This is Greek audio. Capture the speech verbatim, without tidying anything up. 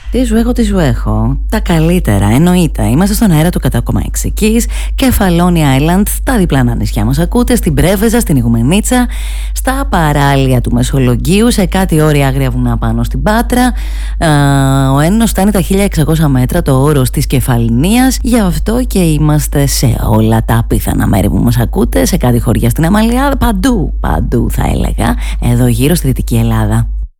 Τι σου έχω, τι σου έχω. Τα καλύτερα, εννοείται. Είμαστε στον αέρα του εκατό κόμμα έξι Kiss, Κεφαλόνι Island, τα διπλανά νησιά μας ακούτε, στην Πρέβεζα, στην Ιγουμενίτσα, στα παράλια του Μεσολογγίου, σε κάτι όρια άγρια βουνά πάνω στην Πάτρα. Ε, ο Έννος φτάνει τα χίλια εξακόσια μέτρα, το όρος της Κεφαληνίας. Γι' αυτό και είμαστε σε όλα τα απίθανα μέρη που μας ακούτε, σε κάτι χωριά στην Αμαλιάδα, παντού, παντού θα έλεγα, εδώ γύρω στη Δυτική Ελλάδα.